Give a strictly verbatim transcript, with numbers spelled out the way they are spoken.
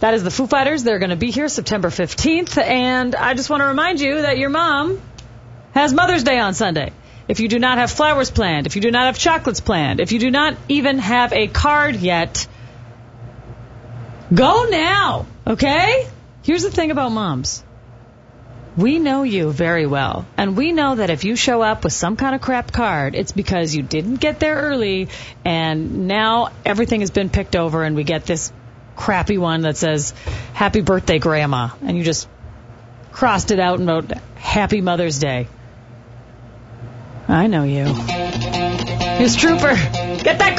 That is the Foo Fighters. They're going to be here September fifteenth. And I just want to remind you that your mom has Mother's Day on Sunday. If you do not have flowers planned, if you do not have chocolates planned, if you do not even have a card yet, go now, okay? Here's the thing about moms. We know you very well, and we know that if you show up with some kind of crap card, it's because you didn't get there early, and now everything has been picked over, and we get this crappy one that says, Happy Birthday, Grandma, and you just crossed it out and wrote, Happy Mother's Day. I know you. Here's Trooper. Get that